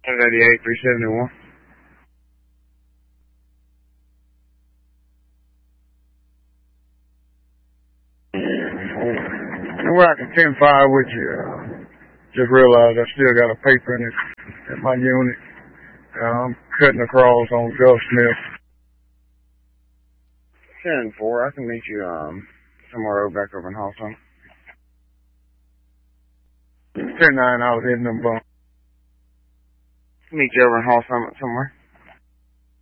188, 371. And we're at 10-5 with you. Just realized I still got a paper in it at my unit. I'm cutting across on Gulf Smith. 10-4, I can meet you somewhere over back over in Hawthorne. 10-9, I was hitting them bumps. Meet you over in Hawthorne somewhere.